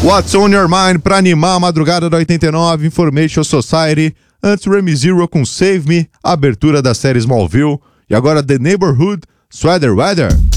What's on Your Mind pra animar a madrugada da 89, Information Society, antes Remy Zero com Save Me, abertura da série Smallville, e agora The Neighborhood, Sweater Weather.